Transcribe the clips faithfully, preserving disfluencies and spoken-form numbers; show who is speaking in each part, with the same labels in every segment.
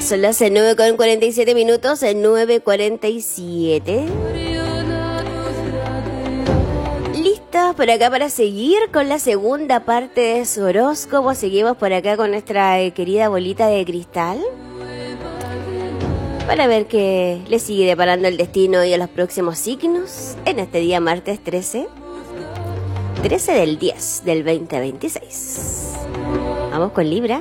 Speaker 1: Son las nueve con cuarenta y siete minutos, nueve cuarenta y siete. Listas por acá para seguir con la segunda parte de su horóscopo. Seguimos por acá con nuestra eh, querida bolita de cristal, para ver qué le sigue deparando el destino y a los próximos signos en este día martes trece. trece del diez del veinte veintiséis. Vamos con Libra.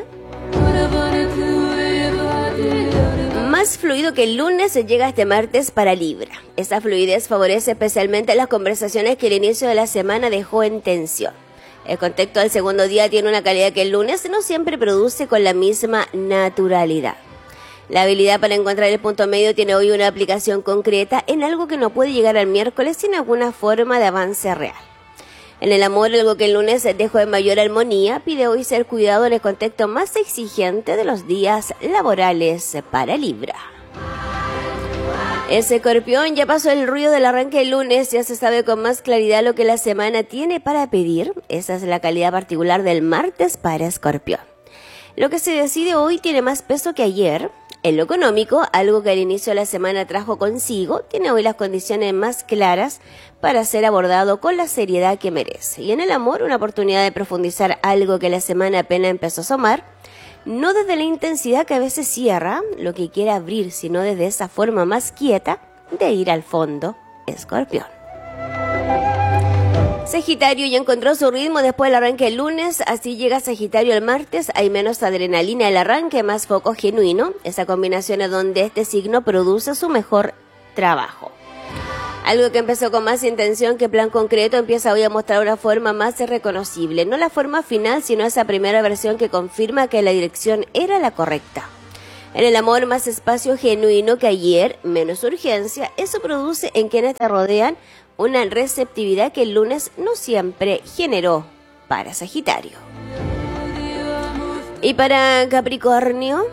Speaker 1: Más fluido que el lunes se llega este martes para Libra. Esa fluidez favorece especialmente las conversaciones que el inicio de la semana dejó en tensión. El contexto del segundo día tiene una calidad que el lunes no siempre produce con la misma naturalidad. La habilidad para encontrar el punto medio tiene hoy una aplicación concreta en algo que no puede llegar al miércoles sin alguna forma de avance real. En el amor, algo que el lunes dejó en mayor armonía, pide hoy ser cuidado en el contexto más exigente de los días laborales para Libra. Ese Escorpión, ya pasó el ruido del arranque del lunes, ya se sabe con más claridad lo que la semana tiene para pedir. Esa es la calidad particular del martes para Escorpión. Lo que se decide hoy tiene más peso que ayer. En lo económico, algo que al inicio de la semana trajo consigo, tiene hoy las condiciones más claras para ser abordado con la seriedad que merece. Y en el amor, una oportunidad de profundizar algo que la semana apenas empezó a asomar, no desde la intensidad que a veces cierra lo que quiere abrir, sino desde esa forma más quieta de ir al fondo. Escorpión. Sagitario ya encontró su ritmo después del arranque el lunes, así llega Sagitario el martes, hay menos adrenalina el arranque, más foco genuino, esa combinación es donde este signo produce su mejor trabajo. Algo que empezó con más intención que plan concreto empieza hoy a mostrar una forma más reconocible, no la forma final, sino esa primera versión que confirma que la dirección era la correcta. En el amor, más espacio genuino que ayer, menos urgencia, eso produce en quienes te rodean una receptividad que el lunes no siempre generó para Sagitario. Y para Capricornio,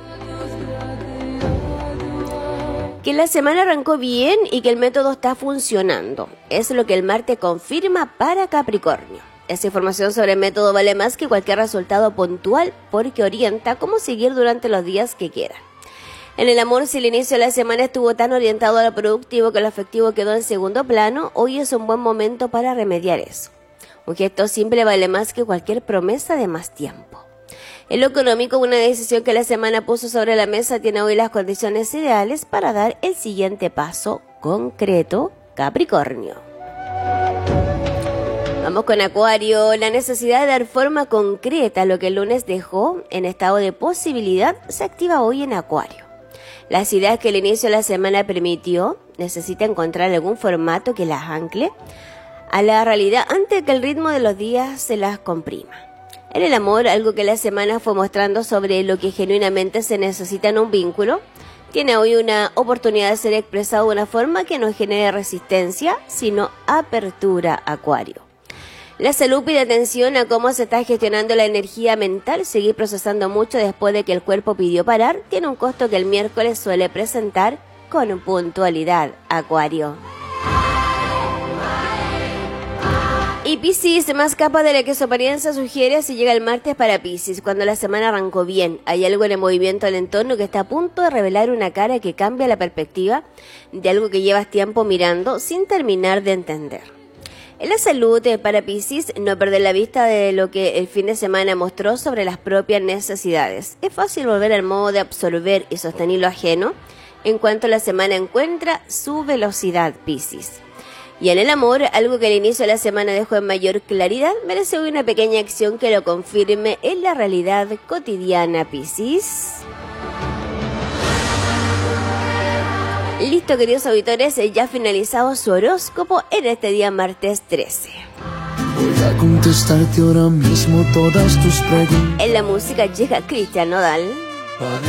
Speaker 1: que la semana arrancó bien y que el método está funcionando. Es lo que el martes confirma para Capricornio. Esa información sobre el método vale más que cualquier resultado puntual porque orienta cómo seguir durante los días que quedan. En el amor, si el inicio de la semana estuvo tan orientado a lo productivo que lo afectivo quedó en segundo plano, hoy es un buen momento para remediar eso. Un gesto simple vale más que cualquier promesa de más tiempo. En lo económico, una decisión que la semana puso sobre la mesa tiene hoy las condiciones ideales para dar el siguiente paso concreto, Capricornio. Vamos con Acuario. La necesidad de dar forma concreta a lo que el lunes dejó en estado de posibilidad se activa hoy en Acuario. Las ideas que el inicio de la semana permitió necesita encontrar algún formato que las ancle a la realidad antes que el ritmo de los días se las comprima. En el amor, algo que la semana fue mostrando sobre lo que genuinamente se necesita en un vínculo, tiene hoy una oportunidad de ser expresado de una forma que no genere resistencia, sino apertura, Acuario. La salud pide atención a cómo se está gestionando la energía mental. Seguir procesando mucho después de que el cuerpo pidió parar tiene un costo que el miércoles suele presentar con puntualidad, Acuario. Y Piscis, más capa de la que su apariencia sugiere, si llega el martes para Piscis, cuando la semana arrancó bien. Hay algo en el movimiento del entorno que está a punto de revelar una cara que cambia la perspectiva de algo que llevas tiempo mirando sin terminar de entender. En la salud, para Piscis, no perder la vista de lo que el fin de semana mostró sobre las propias necesidades. Es fácil volver al modo de absorber y sostener lo ajeno en cuanto la semana encuentra su velocidad, Piscis. Y en el amor, algo que al inicio de la semana dejó en mayor claridad, merece hoy una pequeña acción que lo confirme en la realidad cotidiana, Piscis. Listo, queridos auditores, ya finalizado su horóscopo en este día martes trece.
Speaker 2: Voy a contestarte ahora mismo todas tus preguntas.
Speaker 1: En la música llega Cristian Nodal.
Speaker 2: Para